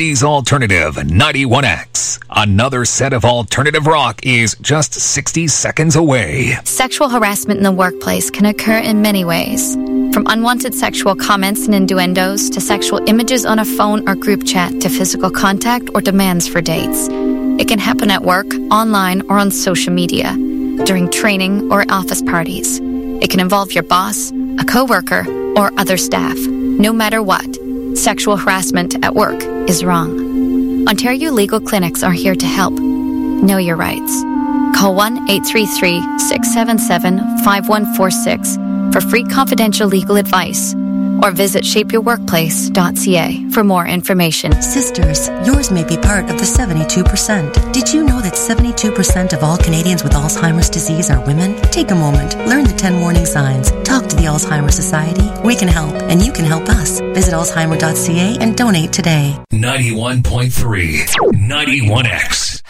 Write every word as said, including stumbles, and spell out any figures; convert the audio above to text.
City's Alternative ninety-one X. Another set of alternative rock is just sixty seconds away. Sexual harassment in the workplace can occur in many ways. From unwanted sexual comments and innuendos to sexual images on a phone or group chat to physical contact or demands for dates. It can happen at work, online, or on social media, during training or at office parties. It can involve your boss, a coworker, or other staff. No matter what, sexual harassment at work is wrong. Ontario Legal Clinics are here to help. Know your rights. Call one eight three three, six seven seven, five one four six for free confidential legal advice, or visit shape your workplace dot c a for more information. Sisters, yours may be part of the seventy-two percent. Did you know that seventy-two percent of all Canadians with Alzheimer's disease are women? Take a moment, learn the ten warning signs, talk to the Alzheimer's Society. We can help, and you can help us. Visit alzheimer dot c a and donate today. ninety-one point three, ninety-one X.